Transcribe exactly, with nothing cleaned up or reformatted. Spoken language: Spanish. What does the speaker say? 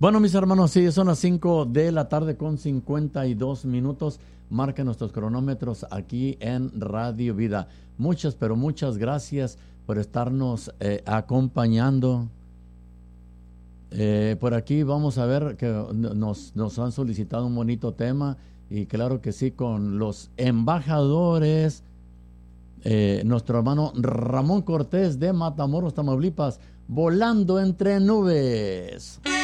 Bueno, mis hermanos, sí, son las cinco de la tarde con cincuenta y dos minutos. Marquen nuestros cronómetros aquí en Radio Vida. Muchas, pero muchas gracias por estarnos eh, acompañando. Eh, por aquí vamos a ver que nos, nos han solicitado un bonito tema, y claro que sí, con los embajadores, eh, nuestro hermano Ramón Cortés de Matamoros, Tamaulipas, Volando entre Nubes.